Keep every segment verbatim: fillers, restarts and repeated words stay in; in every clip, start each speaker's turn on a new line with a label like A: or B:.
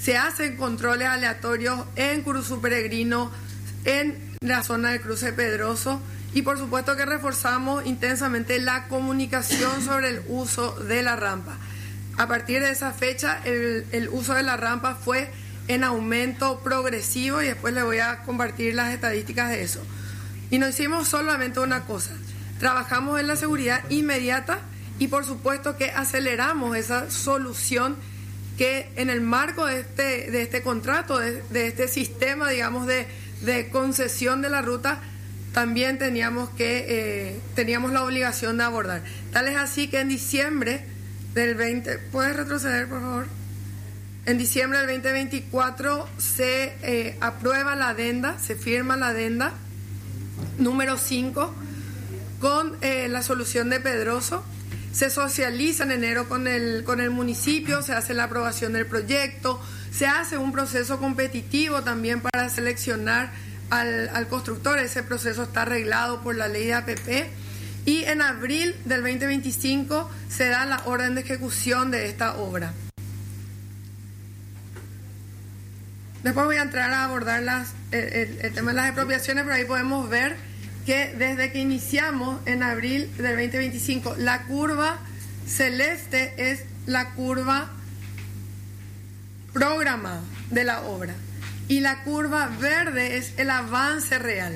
A: se hacen controles aleatorios en Curuzú Peregrino, en la zona del cruce Pedroso, y por supuesto que reforzamos intensamente la comunicación sobre el uso de la rampa. A partir de esa fecha, el, el uso de la rampa fue en aumento progresivo y después les voy a compartir las estadísticas de eso. Y no hicimos solamente una cosa, trabajamos en la seguridad inmediata y por supuesto que aceleramos esa solución que en el marco de este, de este contrato, de, de este sistema, digamos, de, de concesión de la ruta, también teníamos, que, eh, teníamos la obligación de abordar. Tal es así que en diciembre del veinte... ¿Puedes retroceder, por favor? En diciembre del veinte veinticuatro se eh, aprueba la adenda, se firma la adenda número cinco con eh, la solución de Pedroso. Se socializa en enero con el, con el municipio, se hace la aprobación del proyecto, se hace un proceso competitivo también para seleccionar al, al constructor. Ese proceso está arreglado por la ley de A P P. Y en abril del veinte veinticinco se da la orden de ejecución de esta obra. Después voy a entrar a abordar las, el, el, el tema de las expropiaciones, pero ahí podemos ver que desde que iniciamos en abril del veinte veinticinco, la curva celeste es la curva programada de la obra y la curva verde es el avance real.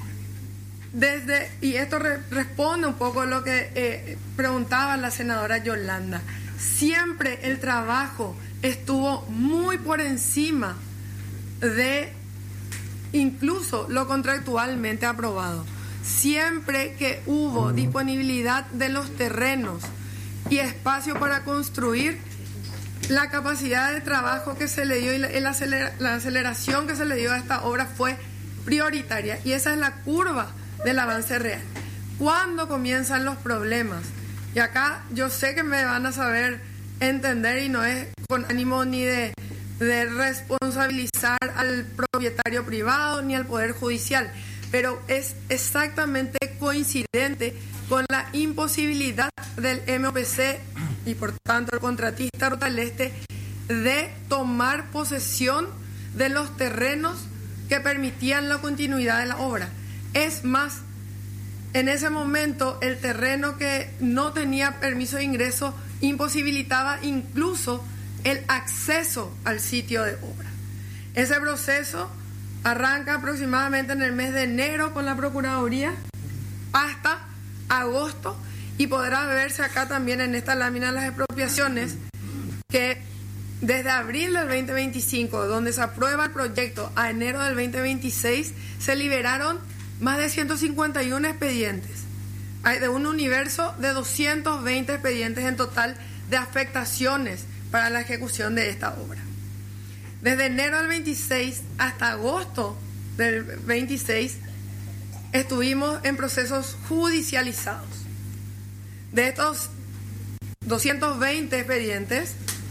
A: Desde, y esto re, responde un poco a lo que eh, preguntaba la senadora Yolanda. Siempre el trabajo estuvo muy por encima de incluso lo contractualmente aprobado. Siempre que hubo disponibilidad de los terrenos y espacio para construir, la capacidad de trabajo que se le dio y la, el acelera, la aceleración que se le dio a esta obra fue prioritaria, y esa es la curva del avance real. ¿Cuándo comienzan los problemas? Y acá yo sé que me van a saber entender y no es con ánimo ni de, de responsabilizar al propietario privado ni al Poder Judicial, pero es exactamente coincidente con la imposibilidad del M O P C y por tanto el contratista Ruta del Este de tomar posesión de los terrenos que permitían la continuidad de la obra. Es más, en ese momento el terreno que no tenía permiso de ingreso imposibilitaba incluso el acceso al sitio de obra. Ese proceso arranca aproximadamente en el mes de enero con la Procuraduría hasta agosto, y podrá verse acá también en esta lámina de las expropiaciones que desde abril del veinte veinticinco, donde se aprueba el proyecto, a enero del veinte veintiséis, se liberaron más de ciento cincuenta y uno expedientes, hay de un universo de doscientos veinte expedientes en total de afectaciones para la ejecución de esta obra. Desde enero del veintiséis hasta agosto del veintiséis estuvimos en procesos judicializados. De estos doscientos veinte expedientes,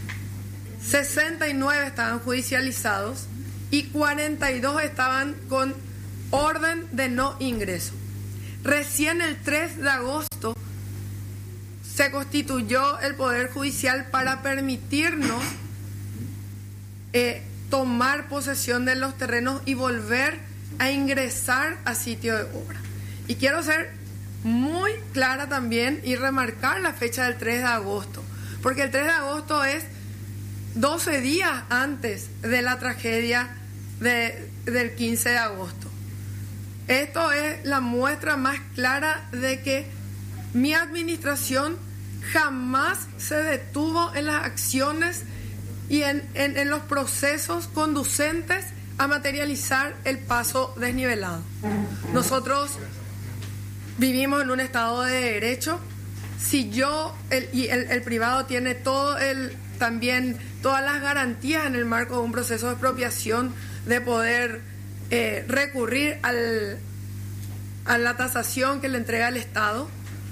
A: sesenta y nueve estaban judicializados y cuarenta y dos estaban con orden de no ingreso. Recién el tres de agosto se constituyó el Poder Judicial para permitirnos eh, tomar posesión de los terrenos y volver a ingresar a sitio de obra. Y quiero ser muy clara también y remarcar la fecha del tres de agosto, porque el tres de agosto es doce días antes de la tragedia de, del quince de agosto. Esto es la muestra más clara de que mi administración jamás se detuvo en las acciones y en, en, en los procesos conducentes a materializar el paso desnivelado. Nosotros vivimos en un Estado de Derecho. Si yo el, y el, el privado tiene todo el, también todas las garantías en el marco de un proceso de expropiación de poder eh, recurrir al, a la tasación que le entrega el Estado.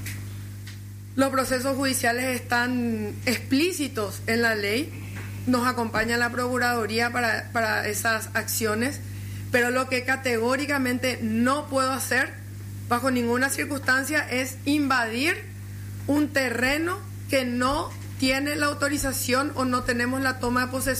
A: Los procesos judiciales están explícitos en la ley. Nos acompaña la Procuraduría para, para esas acciones, pero lo que categóricamente no puedo hacer bajo ninguna circunstancia es invadir un terreno que no tiene la autorización o no tenemos la toma de posesión